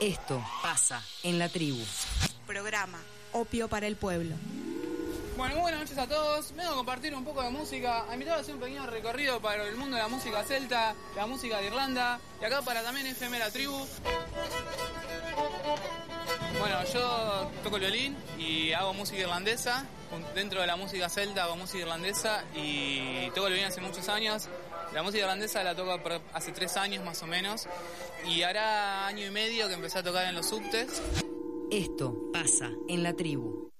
Esto pasa en la tribu. Programa Opio para el Pueblo. Bueno, muy buenas noches a todos. Vengo a compartir un poco de música, a invitar a hacer un pequeño recorrido para el mundo de la música celta, la música de Irlanda, y acá para también FM La Tribu. Bueno, yo toco el violín y hago música irlandesa. Dentro de la música celta hago música irlandesa y toco el violín hace muchos años. La música irlandesa la toco hace 3 años más o menos, y hará año y medio que empecé a tocar en los subtes. Esto pasa en la tribu.